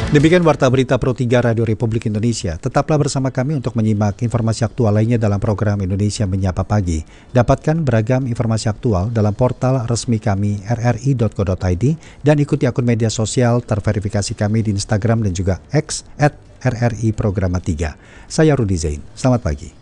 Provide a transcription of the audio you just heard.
Demikian Warta Berita Pro 3 Radio Republik Indonesia. Tetaplah bersama kami untuk menyimak informasi aktual lainnya dalam program Indonesia Menyapa Pagi. Dapatkan beragam informasi aktual dalam portal resmi kami rri.co.id dan ikuti akun media sosial terverifikasi kami di Instagram dan juga X @RRI Programa 3. Saya Rudi Zain. Selamat pagi.